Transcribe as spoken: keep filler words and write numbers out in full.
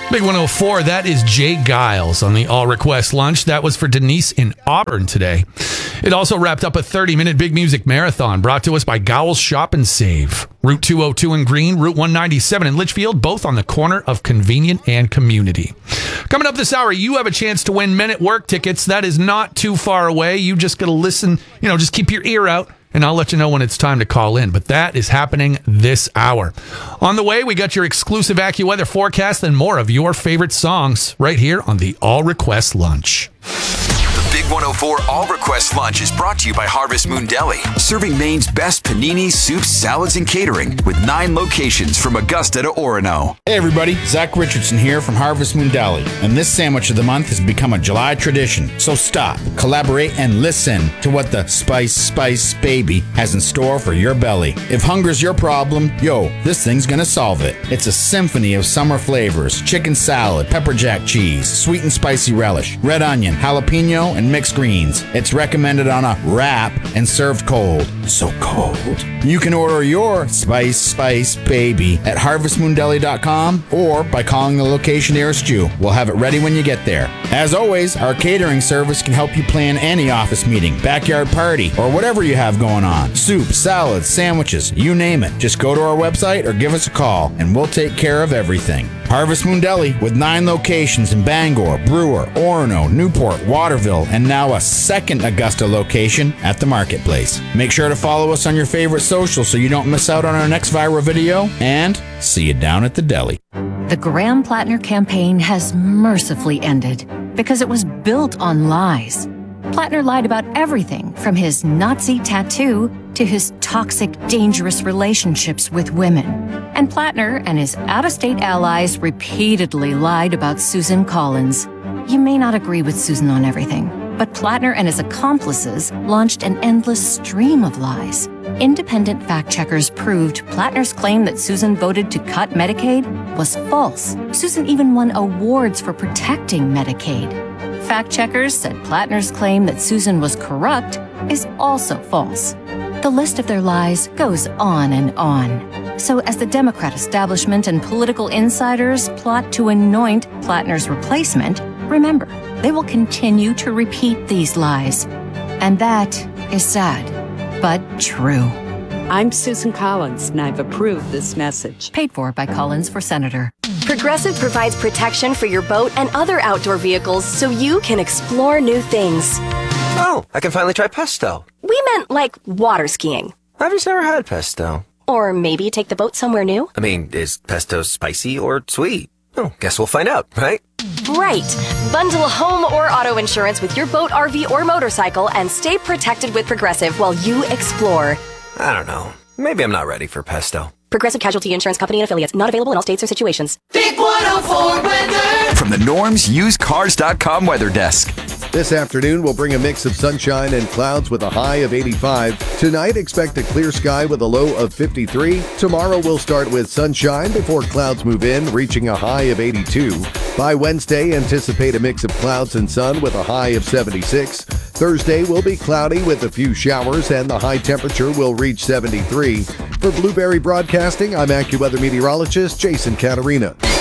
Big one oh four, that is Jay Giles on the All Request Lunch. That was for Denise in Auburn today. It also wrapped up a thirty-minute Big Music Marathon brought to us by Gowell's Shop and Save. Route two oh two in Green, Route one ninety-seven in Litchfield, both on the corner of Convenient and Community. Coming up this hour, you have a chance to win Men at Work tickets. That is not too far away. You just got to listen, you know, just keep your ear out. And I'll let you know when it's time to call in. But that is happening this hour. On the way, we got your exclusive AccuWeather forecast and more of your favorite songs right here on the All Request Lunch. The Big one oh four All Request Lunch is brought to you by Harvest Moon Deli, serving Maine's best paninis, soups, salads, and catering with nine locations from Augusta to Orono. Hey everybody, Zach Richardson here from Harvest Moon Deli, and this sandwich of the month has become a July tradition. So stop, collaborate, and listen to what the Spice Spice Baby has in store for your belly. If hunger's your problem, yo, this thing's gonna solve it. It's a symphony of summer flavors: chicken salad, pepper jack cheese, sweet and spicy relish, red onion, jalapeno, and mixed greens. It's recommended on a wrap and served cold. So cold. You can order your Spice Spice Baby at harvest moon deli dot com or by calling the location nearest you. We'll have it ready when you get there. As always, our catering service can help you plan any office meeting, backyard party, or whatever you have going on. Soup, salads, sandwiches, you name it. Just go to our website or give us a call and we'll take care of everything. Harvest Moon Deli with nine locations in Bangor, Brewer, Orono, Newport, Waterville, and now a second Augusta location at the Marketplace. Make sure to follow us on your favorite social so you don't miss out on our next viral video, and see you down at the deli. The Graham Plattner campaign has mercifully ended because it was built on lies. Plattner lied about everything from his Nazi tattoo to his toxic, dangerous relationships with women. And Plattner and his out-of-state allies repeatedly lied about Susan Collins. You may not agree with Susan on everything, but Plattner and his accomplices launched an endless stream of lies. Independent fact-checkers proved Plattner's claim that Susan voted to cut Medicaid was false. Susan even won awards for protecting Medicaid. Fact-checkers said Plattner's claim that Susan was corrupt is also false. The list of their lies goes on and on. So as the Democrat establishment and political insiders plot to anoint Plattner's replacement, remember, they will continue to repeat these lies. And that is sad, but true. I'm Susan Collins, and I've approved this message. Paid for by Collins for Senator. Progressive provides protection for your boat and other outdoor vehicles so you can explore new things. Oh, I can finally try pesto. We meant like water skiing. I've just never had pesto. Or maybe take the boat somewhere new. I mean, is pesto spicy or sweet? Oh, guess we'll find out, right? Right. Bundle home or auto insurance with your boat, R V, or motorcycle and stay protected with Progressive while you explore. I don't know. Maybe I'm not ready for pesto. Progressive Casualty Insurance Company and Affiliates. Not available in all states or situations. Big one oh four weather. From the Norms Used Cars dot com weather desk. This afternoon, we'll bring a mix of sunshine and clouds with a high of eighty-five. Tonight, expect a clear sky with a low of fifty-three. Tomorrow, we'll start with sunshine before clouds move in, reaching a high of eighty-two. By Wednesday, anticipate a mix of clouds and sun with a high of seventy-six. Thursday will be cloudy with a few showers, and the high temperature will reach seventy-three. For Blueberry Broadcasting, I'm AccuWeather meteorologist Jason Caterina.